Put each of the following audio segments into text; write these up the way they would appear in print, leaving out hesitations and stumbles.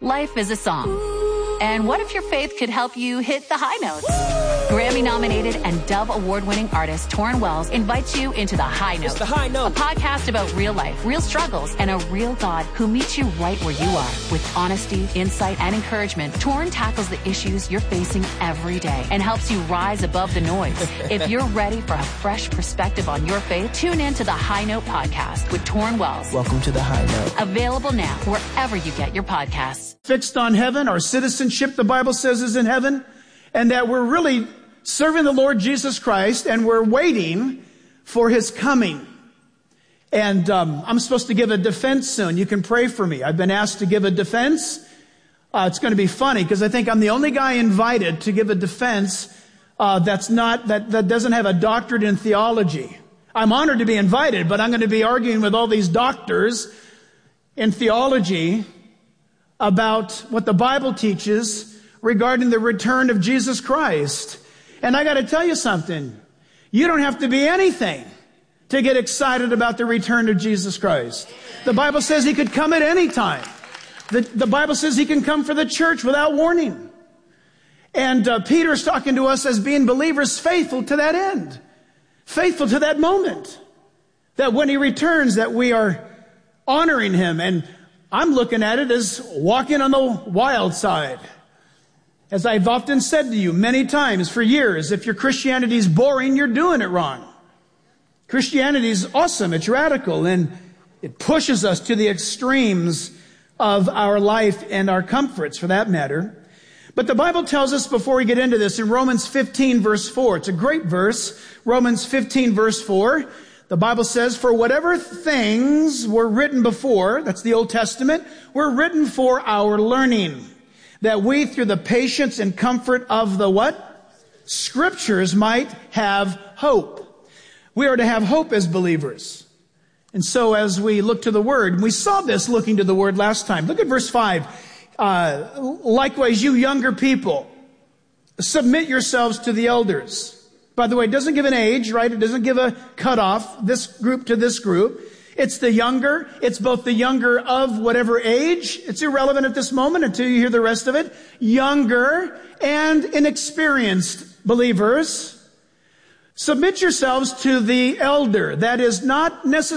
Life is a song. And what if your faith could help you hit the high notes? Grammy-nominated and Dove Award-winning artist Torrin Wells invites you into The High Note. It's The High Note. A podcast about real life, real struggles, and a real God who meets you right where you are. With honesty, insight, and encouragement, Torrin tackles the issues you're facing every day and helps you rise above the noise. If you're ready for a fresh perspective on your faith, tune in to The High Note podcast with Torrin Wells. Welcome to The High Note. Available now wherever you get your podcasts. Fixed on heaven, our citizenship, the Bible says, is in heaven, and that we're really serving the Lord Jesus Christ, and we're waiting for His coming. And I'm supposed to give a defense soon. You can pray for me. I've been asked to give a defense. It's going to be funny because I think I'm the only guy invited to give a defense that doesn't have a doctorate in theology. I'm honored to be invited, but I'm going to be arguing with all these doctors in theology about what the Bible teaches regarding the return of Jesus Christ. And I got to tell you something. You don't have to be anything to get excited about the return of Jesus Christ. The Bible says He could come at any time. The Bible says He can come for the church without warning. And Peter's talking to us as being believers faithful to that end. Faithful to that moment. That when He returns, that we are honoring Him. And I'm looking at it as walking on the wild side. As I've often said to you many times for years, if your Christianity is boring, you're doing it wrong. Christianity is awesome. It's radical, and it pushes us to the extremes of our life and our comforts, for that matter. But the Bible tells us, before we get into this, in Romans 15, verse 4, it's a great verse, Romans 15, verse 4, the Bible says, for whatever things were written before, that's the Old Testament, were written for our learning, that we, through the patience and comfort of the what? Scriptures might have hope. We are to have hope as believers. And so as we look to the Word, we saw this looking to the Word last time. Look at verse 5. Likewise, you younger people, submit yourselves to the elders. By the way, it doesn't give an age, right? It doesn't give a cutoff, this group to this group. It's the younger. It's both the younger of whatever age. It's irrelevant at this moment until you hear the rest of it. Younger and inexperienced believers. Submit yourselves to the elder. That is not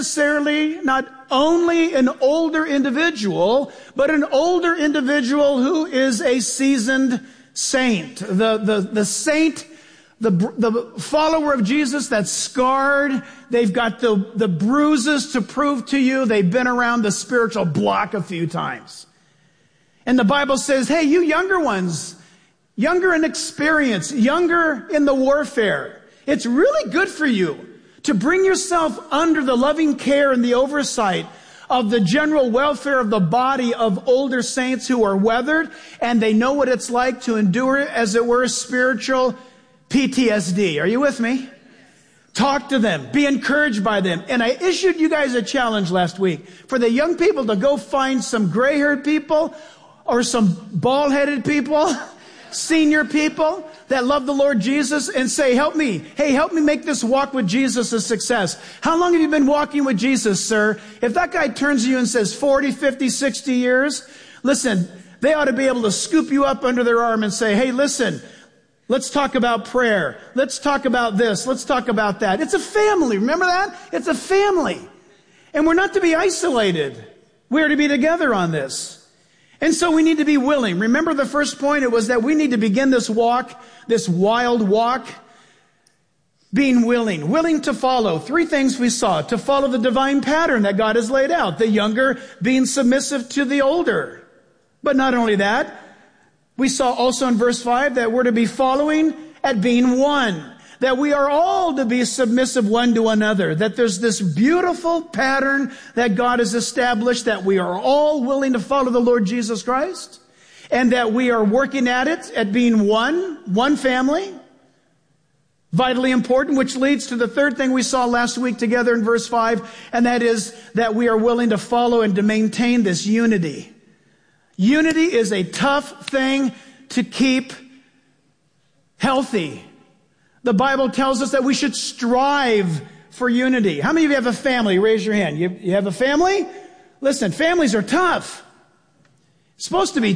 only an older individual, but an older individual who is a seasoned saint. The saint, the follower of Jesus that's scarred. They've got the bruises to prove to you they've been around the spiritual block a few times. And the Bible says, hey, you younger ones, younger in experience, younger in the warfare, it's really good for you to bring yourself under the loving care and the oversight of the general welfare of the body of older saints who are weathered, and they know what it's like to endure, as it were, spiritual PTSD. Are you with me? Talk to them. Be encouraged by them. And I issued you guys a challenge last week for the young people to go find some gray-haired people or some bald-headed people, senior people that love the Lord Jesus, and say, help me. Hey, help me make this walk with Jesus a success. How long have you been walking with Jesus, sir? If that guy turns to you and says 40, 50, 60 years, listen, they ought to be able to scoop you up under their arm and say, hey, listen, let's talk about prayer. Let's talk about this. Let's talk about that. It's a family. Remember that? It's a family. And we're not to be isolated. We're to be together on this. And so we need to be willing. Remember the first point? It was that we need to begin this walk, this wild walk, being willing. Willing to follow. Three things we saw. To follow the divine pattern that God has laid out. The younger being submissive to the older. But not only that, we saw also in verse 5 that we're to be following at being one. That we are all to be submissive one to another. That there's this beautiful pattern that God has established, that we are all willing to follow the Lord Jesus Christ. And that we are working at it, at being one family. Vitally important, which leads to the third thing we saw last week together in verse 5. And that is that we are willing to follow and to maintain this unity. Unity is a tough thing to keep healthy. The Bible tells us that we should strive for unity. How many of you have a family? Raise your hand. You have a family? Listen, families are tough. It's supposed to be